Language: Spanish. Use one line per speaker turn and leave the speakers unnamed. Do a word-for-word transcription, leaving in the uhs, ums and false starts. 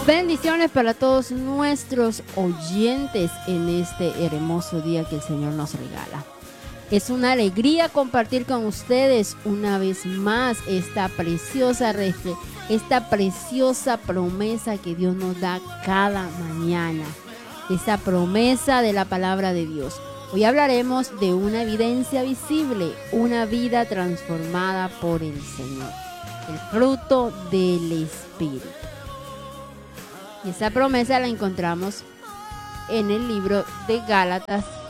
Bendiciones para todos nuestros oyentes en este hermoso día que el Señor nos regala. Es una alegría compartir con ustedes una vez más esta preciosa, esta preciosa promesa que Dios nos da cada mañana. Esta promesa de la palabra de Dios. Hoy hablaremos de una evidencia visible, una vida transformada por el Señor, el fruto del Espíritu. Y esa promesa la encontramos en el libro de Gálatas